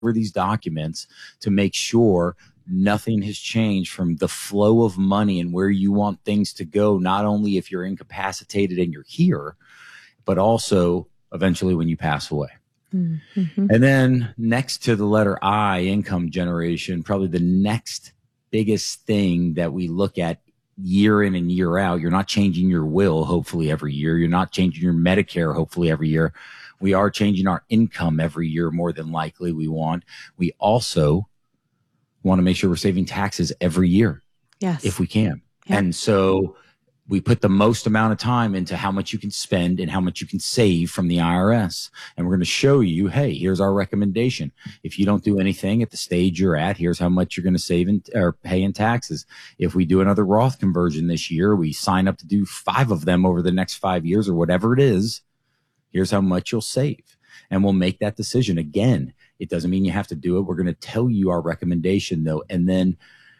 over these documents to make sure nothing has changed from the flow of money and where you want things to go, not only if you're incapacitated and you're here, but also eventually when you pass away. Mm-hmm. And then next to the letter I, income generation, probably the next biggest thing that we look at year in and year out. You're not changing your will, hopefully, every year. You're not changing your Medicare, hopefully, every year. We are changing our income every year, more than likely we want. We also want to make sure we're saving taxes every year. Yes. If we can. Yep. And so we put the most amount of time into how much you can spend and how much you can save from the IRS. And we're going to show you, hey, here's our recommendation. If you don't do anything at the stage you're at, here's how much you're going to save or pay in taxes. If we do another Roth conversion this year, we sign up to do 5 of them over the next 5 years or whatever it is, here's how much you'll save. And we'll make that decision. Again, it doesn't mean you have to do it. We're going to tell you our recommendation, though. And then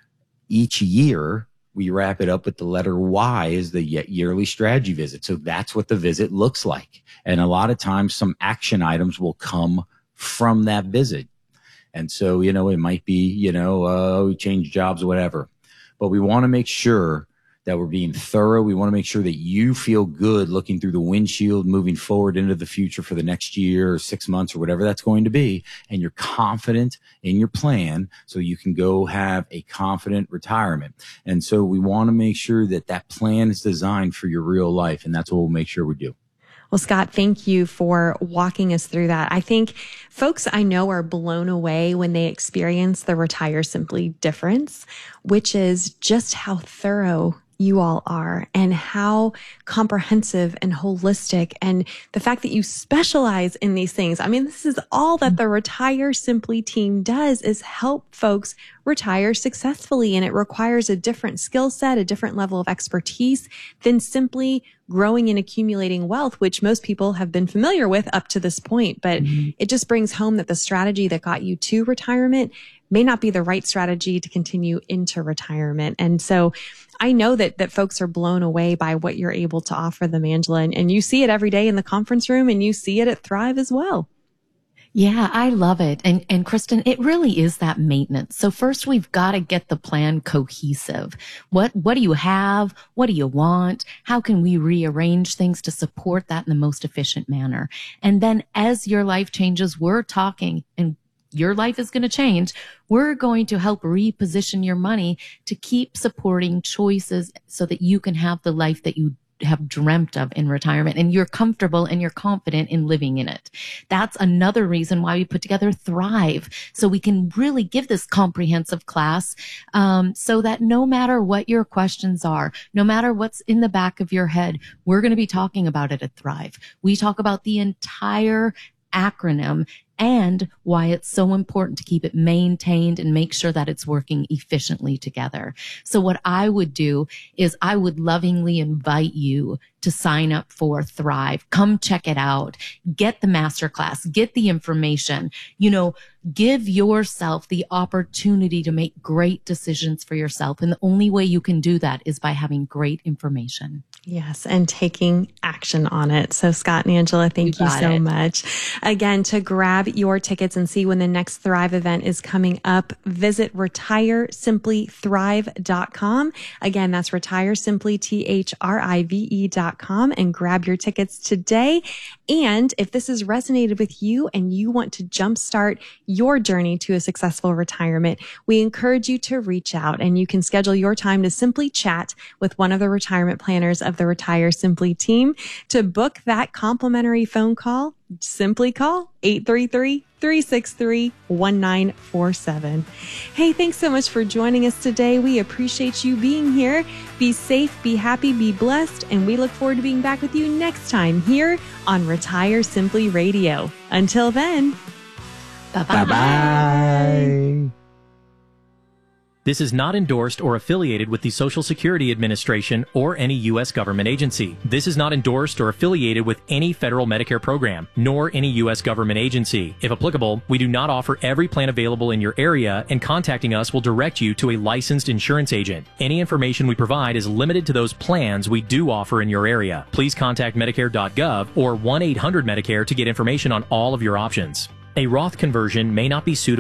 each year, we wrap it up with the letter Y is the yearly strategy visit. So that's what the visit looks like. And a lot of times some action items will come from that visit. And so, it might be, we change jobs or whatever. But we want to make sure that we're being thorough. We want to make sure that you feel good looking through the windshield, moving forward into the future for the next year or 6 months or whatever that's going to be. And you're confident in your plan so you can go have a confident retirement. And so we want to make sure that that plan is designed for your real life. And that's what we'll make sure we do. Well, Scott, thank you for walking us through that. I think folks I know are blown away when they experience the Retire Simply difference, which is just how thorough you all are and how comprehensive and holistic, and the fact that you specialize in these things. I mean, this is all that the Retire Simply team does, is help folks retire successfully. And it requires a different skill set, a different level of expertise than simply growing and accumulating wealth, which most people have been familiar with up to this point. But it just brings home that the strategy that got you to retirement may not be the right strategy to continue into retirement. And so I know that folks are blown away by what you're able to offer them, Angela, and you see it every day in the conference room, and you see it at Thrive as well. Yeah, I love it. And Kristen, it really is that maintenance. So first we've got to get the plan cohesive. What do you have? What do you want? How can we rearrange things to support that in the most efficient manner? And then as your life changes, we're talking, and your life is going to change. We're going to help reposition your money to keep supporting choices so that you can have the life that you have dreamt of in retirement, and you're comfortable and you're confident in living in it. That's another reason why we put together Thrive, so we can really give this comprehensive class, so that no matter what your questions are, no matter what's in the back of your head, we're going to be talking about it at Thrive. We talk about the entire acronym and why it's so important to keep it maintained and make sure that it's working efficiently together. So what I would do is I would lovingly invite you to sign up for Thrive. Come check it out. Get the masterclass. Get the information. Give yourself the opportunity to make great decisions for yourself. And the only way you can do that is by having great information. Yes, and taking action on it. So Scott and Angela, thank you so much. Again, to grab your tickets and see when the next Thrive event is coming up, visit retiresimplethrive.com. Again, that's retiresimplethrive.com, and grab your tickets today. And if this has resonated with you and you want to jumpstart your journey to a successful retirement, we encourage you to reach out, and you can schedule your time to simply chat with one of the retirement planners of the Retire Simply team. To book that complimentary phone call, simply call 833-363-1947. Hey, thanks so much for joining us today. We appreciate you being here. Be safe, be happy, be blessed, and we look forward to being back with you next time here on Retire Simply Radio. Until then, bye-bye. Bye-bye. This is not endorsed or affiliated with the Social Security Administration or any U.S. government agency. This is not endorsed or affiliated with any federal Medicare program, nor any U.S. government agency. If applicable, we do not offer every plan available in your area, and contacting us will direct you to a licensed insurance agent. Any information we provide is limited to those plans we do offer in your area. Please contact Medicare.gov or 1-800-Medicare to get information on all of your options. A Roth conversion may not be suitable